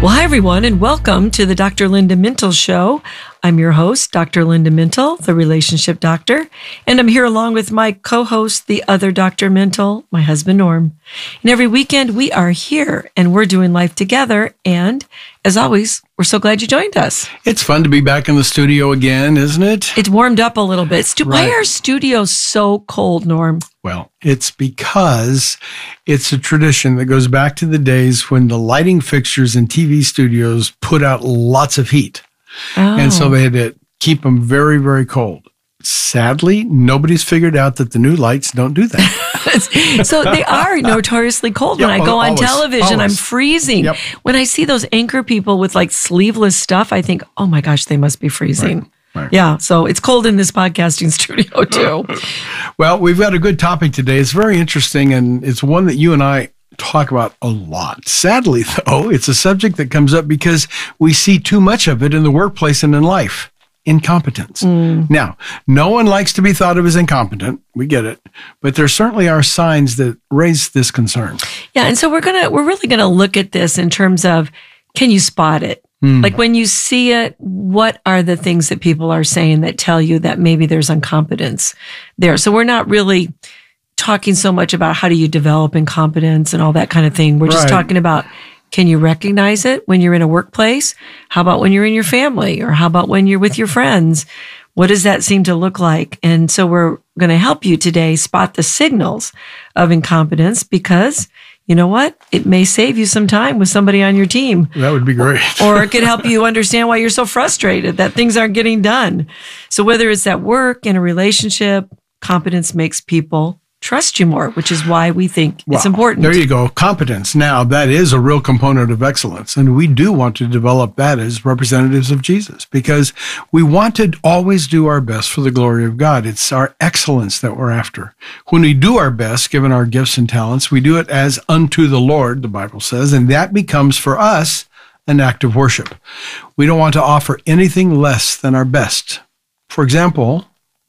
Well, hi, everyone, and welcome to the Dr. Linda Mintle Show. I'm your host, Dr. Linda Mintle, the relationship doctor, and I'm here along with my co-host, the other Dr. Mintle, my husband, Norm. And every weekend, we are here, and we're doing life together, and as always, we're so glad you joined us. It's fun to be back in the studio again, isn't it? It's warmed up a little bit. Why are studios so cold, Norm? Well, it's because it's a tradition that goes back to the days when the lighting fixtures in TV studios put out lots of heat. Oh. And so they had to keep them very, very cold. Sadly, nobody's figured out that the new lights don't do that. So they are notoriously cold. When I go on television, I'm freezing. Yep. When I see those anchor people with like sleeveless stuff, I think, oh my gosh, they must be freezing. Right. Yeah, so it's cold in this podcasting studio too. Well, we've got a good topic today. It's very interesting, and it's one that you and I talk about a lot. Sadly, though, it's a subject that comes up because we see too much of it in the workplace and in life. Incompetence. Now, no one likes to be thought of as incompetent. We get it. But there certainly are signs that raise this concern. Yeah, and so we're really gonna look at this in terms of, can you spot it? Like when you see it, what are the things that people are saying that tell you that maybe there's incompetence there? So we're not really talking so much about how do you develop incompetence and all that kind of thing. We're just talking about, can you recognize it when you're in a workplace? How about when you're in your family? Or how about when you're with your friends? What does that seem to look like? And so we're going to help you today spot the signals of incompetence, because you know what? It may save you some time with somebody on your team. That would be great. Or it could help you understand why you're so frustrated that things aren't getting done. So whether it's at work, in a relationship, competence makes people trust you more, which is why we think it's important. There you go. Competence. Now, that is a real component of excellence. And we do want to develop that as representatives of Jesus, because we want to always do our best for the glory of God. It's our excellence that we're after. When we do our best, given our gifts and talents, we do it as unto the Lord, the Bible says, and that becomes for us an act of worship. We don't want to offer anything less than our best. For example,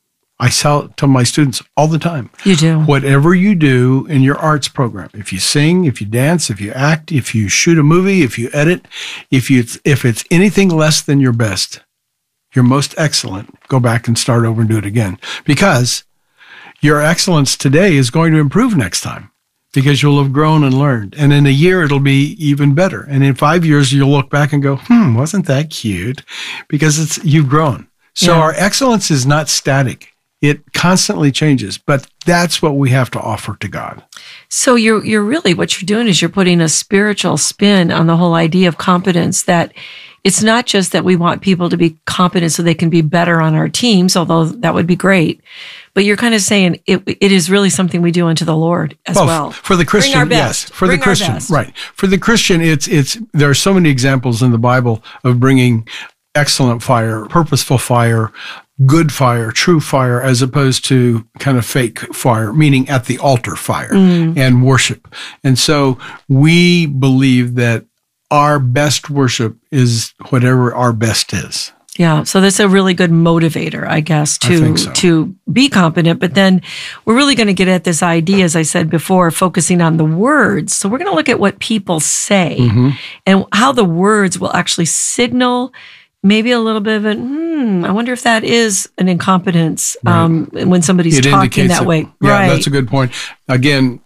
I tell my students all the time. You do. Whatever you do in your arts program, if you sing, if you dance, if you act, if you shoot a movie, if you edit, if it's anything less than your best, your most excellent, go back and start over and do it again. Because your excellence today is going to improve next time, because you'll have grown and learned. And in a year, it'll be even better. And in 5 years, you'll look back and go, wasn't that cute? Because you've grown. So our excellence is not static. It constantly changes, but that's what we have to offer to God. So you're really, what you're doing is you're putting a spiritual spin on the whole idea of competence, that it's not just that we want people to be competent so they can be better on our teams, although that would be great, but you're kind of saying it is really something we do unto the Lord as well. For the Christian, yes. For the Christian, right. For the Christian, there are so many examples in the Bible of bringing excellent fire, purposeful fire, good fire, true fire, as opposed to kind of fake fire, meaning at the altar fire and worship. And so we believe that our best worship is whatever our best is. Yeah, so that's a really good motivator, I guess, to be competent. But then we're really going to get at this idea, as I said before, focusing on the words. So we're going to look at what people say and how the words will actually signal maybe a little bit of I wonder if that is an incompetence when somebody's talking that way. Yeah, that's a good point. Again,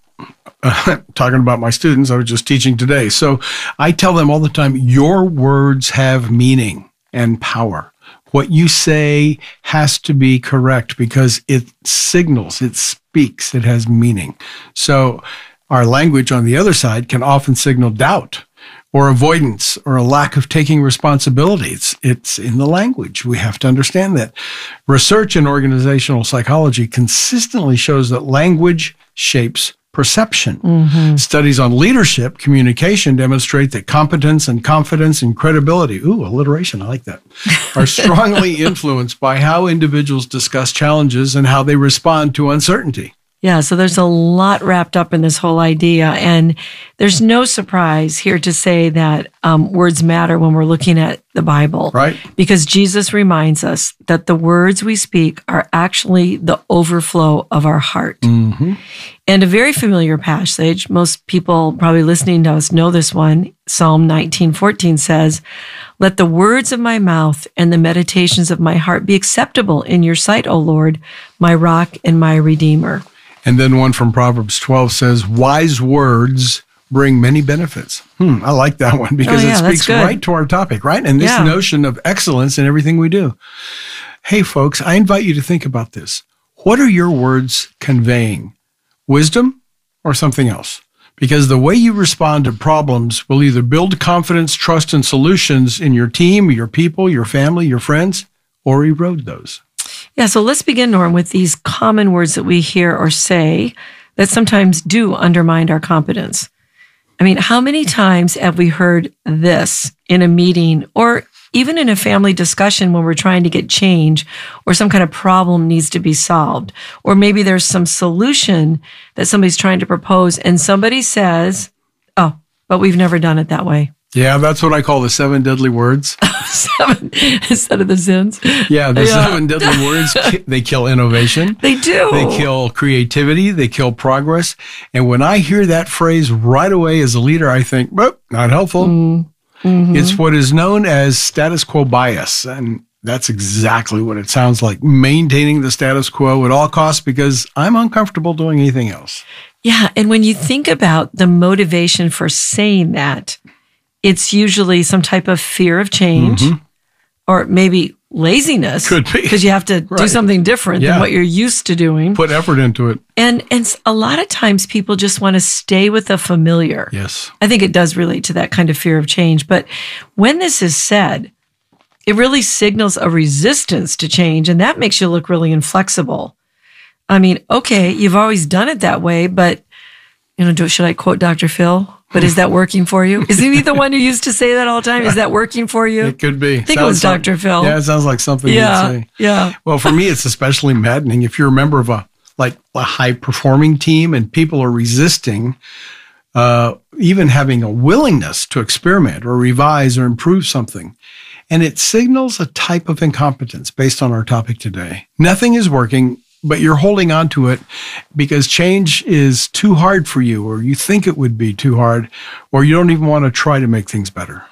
talking about my students, I was just teaching today. So I tell them all the time, your words have meaning and power. What you say has to be correct because it signals, it speaks, it has meaning. So our language on the other side can often signal doubt or avoidance, or a lack of taking responsibility. It's in the language. We have to understand that. Research in organizational psychology consistently shows that language shapes perception. Studies on leadership communication demonstrate that competence and confidence and credibility, alliteration, I like that, are strongly influenced by how individuals discuss challenges and how they respond to uncertainty. Yeah, so there's a lot wrapped up in this whole idea, and there's no surprise here to say that words matter when we're looking at the Bible. Right. Because Jesus reminds us that the words we speak are actually the overflow of our heart. And And a very familiar passage, most people probably listening to us know this one. Psalm 19:14 says, "Let the words of my mouth and the meditations of my heart be acceptable in your sight, O Lord, my rock and my redeemer." And then one from Proverbs 12 says, "Wise words bring many benefits." I like that one because it speaks right to our topic, right? And this notion of excellence in everything we do. Hey, folks, I invite you to think about this. What are your words conveying? Wisdom or something else? Because the way you respond to problems will either build confidence, trust, and solutions in your team, your people, your family, your friends, or erode those. Yeah, so let's begin, Norm, with these common words that we hear or say that sometimes do undermine our competence. I mean, how many times have we heard this in a meeting or even in a family discussion when we're trying to get change or some kind of problem needs to be solved? Or maybe there's some solution that somebody's trying to propose and somebody says, "Oh, but we've never done it that way." Yeah, that's what I call the 7 deadly words. 7 instead of the sins. Yeah, the 7 deadly words, they kill innovation. They do. They kill creativity. They kill progress. And when I hear that phrase right away as a leader, I think, well, not helpful. Mm-hmm. It's what is known as status quo bias. And that's exactly what it sounds like. Maintaining the status quo at all costs because I'm uncomfortable doing anything else. Yeah. And when you think about the motivation for saying that, it's usually some type of fear of change or maybe laziness. Could be. Because you have to do something different than what you're used to doing. Put effort into it. And a lot of times people just want to stay with the familiar. Yes. I think it does relate to that kind of fear of change. But when this is said, it really signals a resistance to change, and that makes you look really inflexible. I mean, okay, you've always done it that way, but, should I quote Dr. Phil? But is that working for you? Isn't he the one who used to say that all the time? Is that working for you? It could be. I think it was Dr. Phil. Yeah, it sounds like something you'd say. Yeah. Well, for me, it's especially maddening if you're a member of a high-performing team and people are resisting even having a willingness to experiment or revise or improve something. And it signals a type of incompetence based on our topic today. Nothing is working, but you're holding on to it because change is too hard for you, or you think it would be too hard, or you don't even want to try to make things better.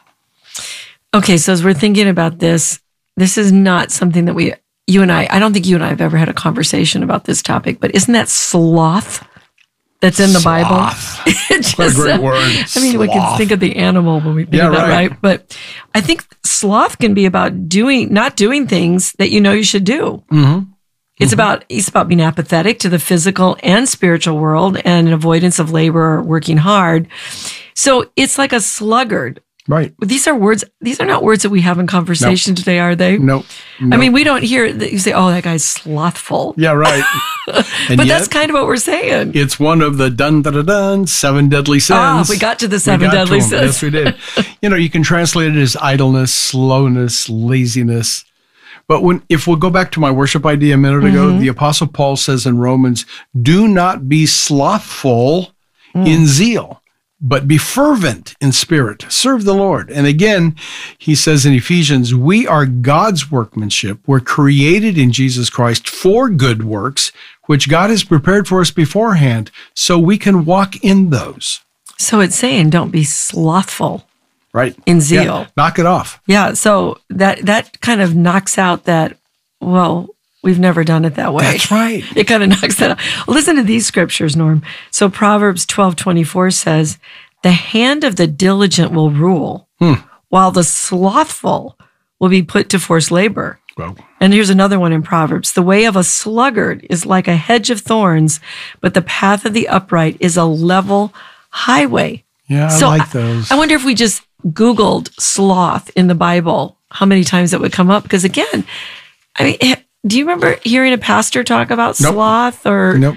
Okay, so as we're thinking about this is not something that you and I don't think you and I have ever had a conversation about this topic, but isn't that sloth that's in the Bible? What a great word. I mean, we can think of the animal when we think of that, right? But I think sloth can be about not doing things that you should do. Mm-hmm. It's about being apathetic to the physical and spiritual world and an avoidance of labor or working hard. So it's like a sluggard. Right. These are not words that we have in conversation today, are they? Nope. I mean, we don't hear that you say, "Oh, that guy's slothful." Yeah, right. But that's kind of what we're saying. It's one of the 7 deadly sins. We got to the 7 deadly sins. Yes, we did. You can translate it as idleness, slowness, laziness. But if we'll go back to my worship idea a minute ago, the Apostle Paul says in Romans, "Do not be slothful in zeal, but be fervent in spirit. Serve the Lord." And again, he says in Ephesians, "We are God's workmanship. We're created in Jesus Christ for good works, which God has prepared for us beforehand, so we can walk in those." So it's saying don't be slothful. Right. In zeal. Yeah, knock it off. Yeah. So that kind of knocks out that, well, we've never done it that way. That's right. It kind of knocks that out. Listen to these scriptures, Norm. So Proverbs 12:24 says, "The hand of the diligent will rule, while the slothful will be put to forced labor." Well. And here's another one in Proverbs. "The way of a sluggard is like a hedge of thorns, but the path of the upright is a level highway." Yeah, I like those. I wonder if we just Googled sloth in the Bible, how many times that would come up. Because again, I mean, do you remember hearing a pastor talk about sloth? Or Nope.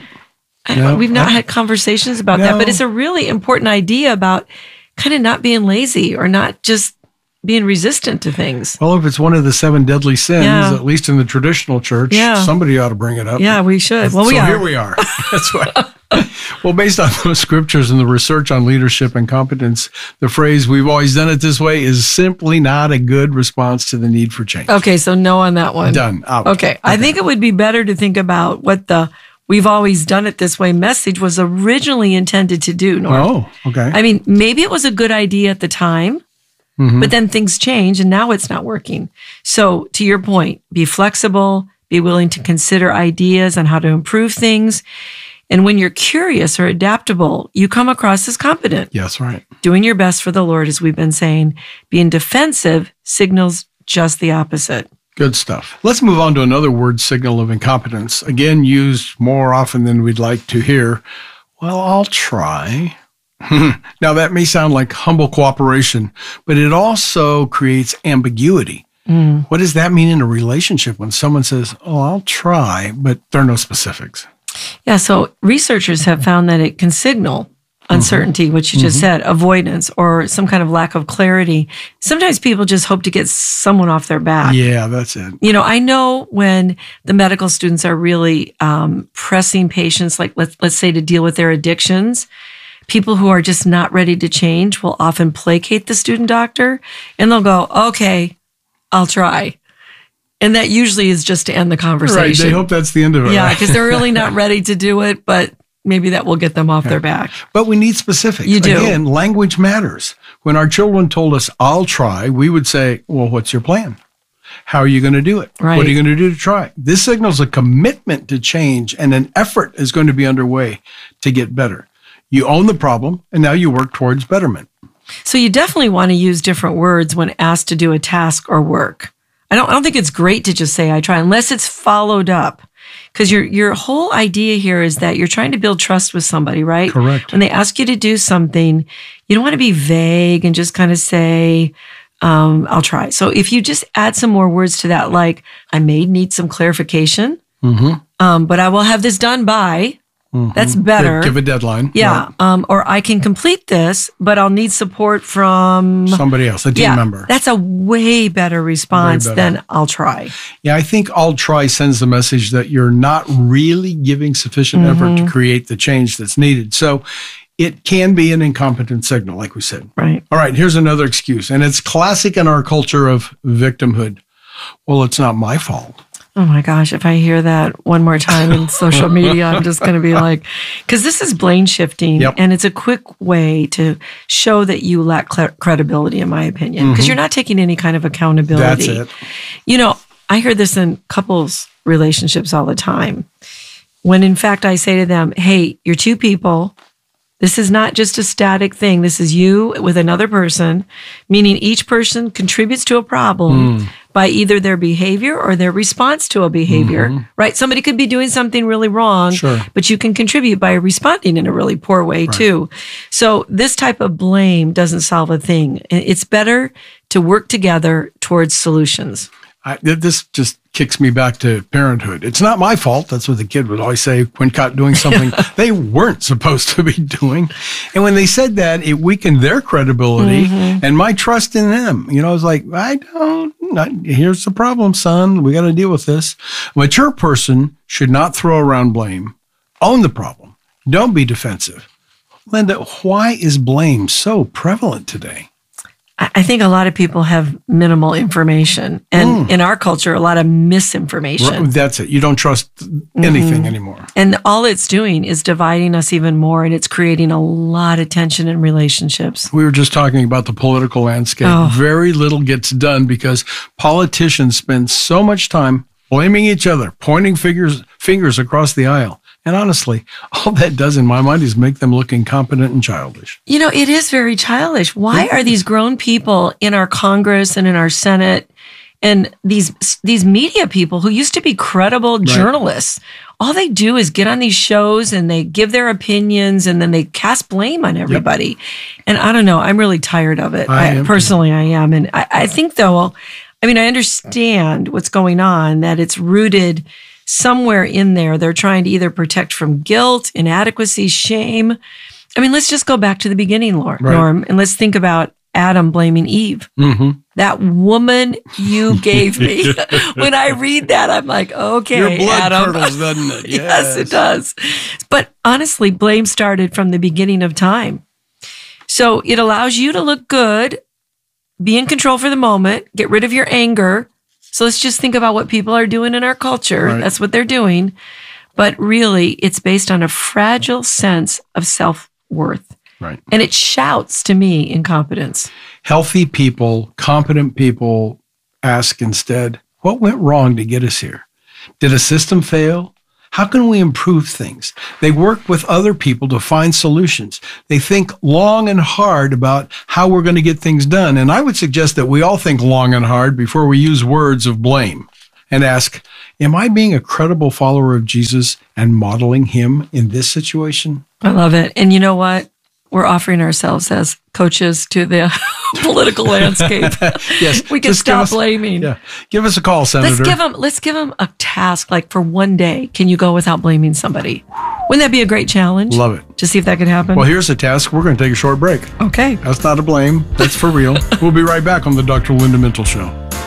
We've not had conversations about that, but it's a really important idea about kind of not being lazy or not just being resistant to things. Well, if it's one of the 7 deadly sins, at least in the traditional church, somebody ought to bring it up. Yeah, we should. Well, here we are. That's right. Well, based on those scriptures and the research on leadership and competence, the phrase "we've always done it this way" is simply not a good response to the need for change. Okay, so no on that one. Done. Out. Okay. I think it would be better to think about what the we've always done it this way message was originally intended to do, Norm. Oh, okay. I mean, maybe it was a good idea at the time, but then things change and now it's not working. So to your point, be flexible, be willing to consider ideas on how to improve things. And when you're curious or adaptable, you come across as competent. Yes, right. Doing your best for the Lord, as we've been saying. Being defensive signals just the opposite. Good stuff. Let's move on to another word signal of incompetence. Again, used more often than we'd like to hear. Well, I'll try. Now, that may sound like humble cooperation, but it also creates ambiguity. What does that mean in a relationship when someone says, oh, I'll try, but there are no specifics? Yeah, so researchers have found that it can signal uncertainty, which you just said, avoidance, or some kind of lack of clarity. Sometimes people just hope to get someone off their back. Yeah, that's it. You know, I know when the medical students are really pressing patients, like let's say to deal with their addictions, people who are just not ready to change will often placate the student doctor and they'll go, okay, I'll try. And that usually is just to end the conversation. Right, they hope that's the end of it. Yeah, right? because they're really not ready to do it, but maybe that will get them off their back. But we need specifics. You do. Again, language matters. When our children told us, I'll try, we would say, well, what's your plan? How are you going to do it? Right. What are you going to do to try? This signals a commitment to change, and an effort is going to be underway to get better. You own the problem, and now you work towards betterment. So you definitely want to use different words when asked to do a task or work. I don't think it's great to just say I try unless it's followed up. Because your whole idea here is that you're trying to build trust with somebody, right? Correct. When they ask you to do something, you don't want to be vague and just kind of say, I'll try. So if you just add some more words to that, like I may need some clarification, but I will have this done by. That's better. Give a deadline. Yeah. Right. Or I can complete this, but I'll need support from Somebody else, a team member. That's a way better response than I'll try. Yeah, I think I'll try sends the message that you're not really giving sufficient effort to create the change that's needed. So it can be an incompetent signal, like we said. Right. All right, here's another excuse, and it's classic in our culture of victimhood. Well, it's not my fault. Oh my gosh, if I hear that one more time in social media, I'm just going to be like, because this is blame shifting and it's a quick way to show that you lack credibility, in my opinion, because you're not taking any kind of accountability. That's it. You know, I hear this in couples relationships all the time when in fact I say to them, hey, you're two people. This is not just a static thing. This is you with another person, meaning each person contributes to a problem by either their behavior or their response to a behavior, right? Somebody could be doing something really wrong, but you can contribute by responding in a really poor way too. So this type of blame doesn't solve a thing. It's better to work together towards solutions. This just kicks me back to parenthood. It's not my fault. That's what the kid would always say when caught doing something they weren't supposed to be doing. And when they said that, it weakened their credibility and my trust in them. You know, I was like, here's the problem, son. We got to deal with this. A mature person should not throw around blame. Own the problem. Don't be defensive. Linda, why is blame so prevalent today? I think a lot of people have minimal information, and in our culture, a lot of misinformation. That's it. You don't trust anything anymore. And all it's doing is dividing us even more, and it's creating a lot of tension in relationships. We were just talking about the political landscape. Very little gets done because politicians spend so much time blaming each other, pointing fingers across the aisle. And honestly, all that does in my mind is make them look incompetent and childish. You know, it is very childish. Why are these grown people in our Congress and in our Senate and these media people who used to be credible journalists, all they do is get on these shows and they give their opinions and then they cast blame on everybody. And I don't know, I'm really tired of it. I am. And I think though, I mean, I understand what's going on, that it's rooted somewhere in there. They're trying to either protect from guilt, inadequacy, shame. I mean, let's just go back to the beginning, Norm, and let's think about Adam blaming Eve. That woman you gave me. When I read that, I'm like, okay, your blood Adam. curdles, doesn't it? Yes, it does. But honestly, blame started from the beginning of time. So it allows you to look good, be in control for the moment, get rid of your anger. So let's just think about what people are doing in our culture. That's what they're doing. But really, it's based on a fragile sense of self-worth. Right. And it shouts to me incompetence. Healthy people, competent people ask instead, what went wrong to get us here? Did a system fail? How can we improve things? They work with other people to find solutions. They think long and hard about how we're going to get things done. And I would suggest that we all think long and hard before we use words of blame and ask, am I being a credible follower of Jesus and modeling him in this situation? I love it. And you know what? We're offering ourselves as coaches to the political landscape. Yes. We can stop blaming. Yeah. Give us a call, Senator. Let's give them a task, like for one day, can you go without blaming somebody? Wouldn't that be a great challenge? Love it. To see if that could happen? Well, here's a task. We're going to take a short break. Okay. That's not a blame. That's for real. We'll be right back on the Dr. Linda Mintle Show.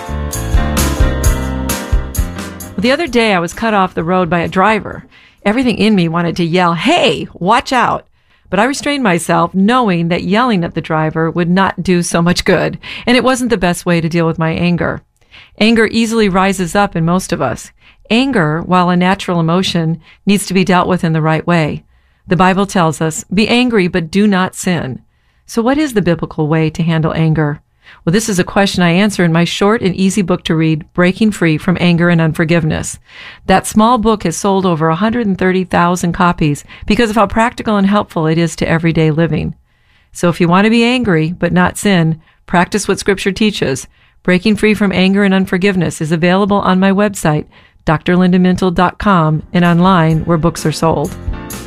The other day, I was cut off the road by a driver. Everything in me wanted to yell, "Hey, watch out." But I restrained myself, knowing that yelling at the driver would not do so much good, and it wasn't the best way to deal with my anger. Anger easily rises up in most of us. Anger, while a natural emotion, needs to be dealt with in the right way. The Bible tells us, "Be angry, but do not sin." So what is the biblical way to handle anger? Well, this is a question I answer in my short and easy book to read, Breaking Free from Anger and Unforgiveness. That small book has sold over 130,000 copies because of how practical and helpful it is to everyday living. So if you want to be angry but not sin, practice what Scripture teaches. Breaking Free from Anger and Unforgiveness is available on my website, drlindamintle.com, and online where books are sold.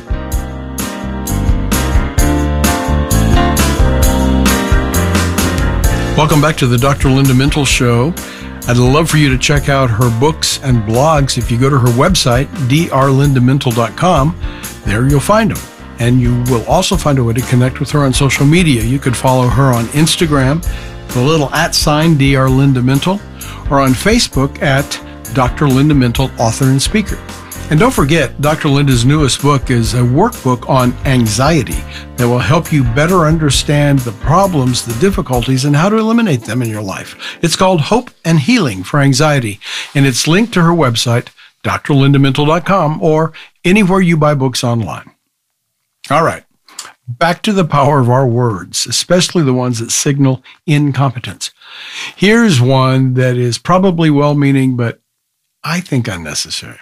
Welcome back to the Dr. Linda Mintle Show. I'd love for you to check out her books and blogs. If you go to her website, drlindamintle.com, there you'll find them. And you will also find a way to connect with her on social media. You could follow her on Instagram, the little @ Dr. Linda Mintle, or on Facebook at Dr. Linda Mintle, author and speaker. And don't forget, Dr. Linda's newest book is a workbook on anxiety that will help you better understand the problems, the difficulties, and how to eliminate them in your life. It's called Hope and Healing for Anxiety, and it's linked to her website, drlindamintle.com, or anywhere you buy books online. All right, back to the power of our words, especially the ones that signal incompetence. Here's one that is probably well-meaning, but I think unnecessary.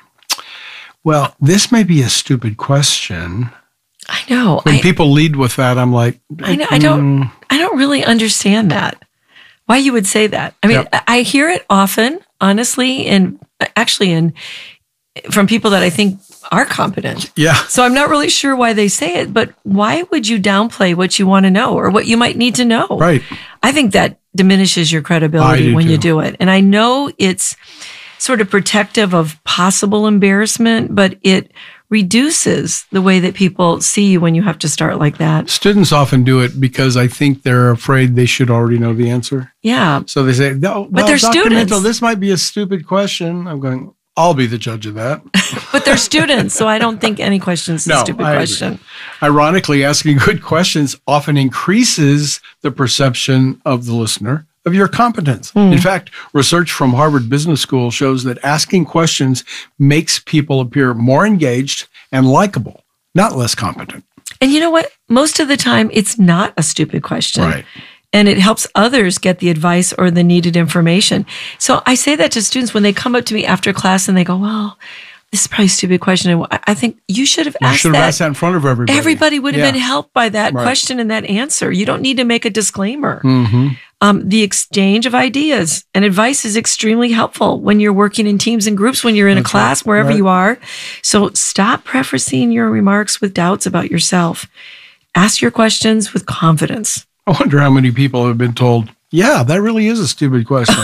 Well, this may be a stupid question. I know. When people lead with that, I'm like, I don't really understand that. Why you would say that? I mean, Yep. I hear it often, honestly, and actually from people that I think are competent. Yeah. So I'm not really sure why they say it, but why would you downplay what you want to know or what you might need to know? Right. I think that diminishes your I credibility do when you too. do it. And I know it's sort of protective of possible embarrassment, but it reduces the way that people see you when you have to start like that. Students often do it because I think they're afraid they should already know the answer. Yeah. So they say, no, But they're Dr. students. Mintle, this might be a stupid question. I'm going, I'll be the judge of that. But they're students, so I don't think any question's a stupid I agree. question. Ironically, asking good questions often increases the perception of the listener of your competence. In fact, research from Harvard Business School shows that asking questions makes people appear more engaged and likable, not less competent. And you know what? Most of the time, it's not a stupid question. Right. And it helps others get the advice or the needed information. So I say that to students when they come up to me after class and they go, well, this is probably a stupid question. And I think you should have You asked should have that. asked that in front of everybody. Everybody would have Yeah. been helped by that Right. question and that answer. You don't need to make a disclaimer. Mm-hmm. The exchange of ideas and advice is extremely helpful when you're working in teams and groups, when you're in That's a class, right. wherever Right. you are. So stop prefacing your remarks with doubts about yourself. Ask your questions with confidence. I wonder how many people have been told, yeah, that really is a stupid question.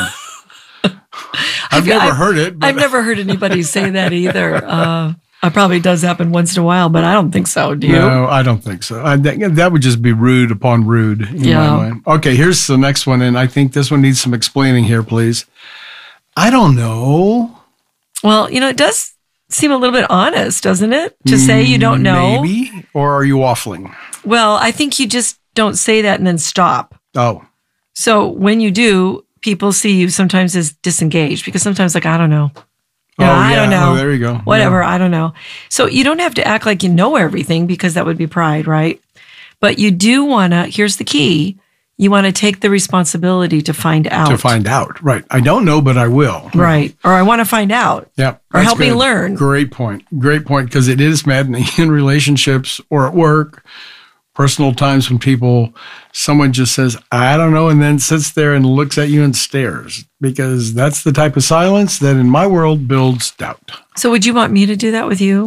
I've never heard it. But I've never heard anybody say that either. It probably does happen once in a while, but I don't think so. Do you? No, I don't think so. That would just be rude upon rude in Yeah. my mind. Okay, here's the next one, and I think this one needs some explaining here, please. I don't know. Well, it does seem a little bit honest, doesn't it? To say you don't know. Maybe, or are you waffling? Well, I think you just don't say that and then stop. Oh, So when you do, people see you sometimes as disengaged because sometimes like, I don't know. I don't know. Oh, there you go. Whatever. I don't know. So you don't have to act like you know everything because that would be pride, right? But you do want to, here's the key. You want to take the responsibility to find out. To find out. Right. I don't know, but I will. Right. Or I want to find out. Yeah. Or help me learn. Great point. Great point. Because it is maddening in relationships or at work, personal times when someone just says, I don't know, and then sits there and looks at you and stares. Because that's the type of silence that in my world builds doubt. So would you want me to do that with you?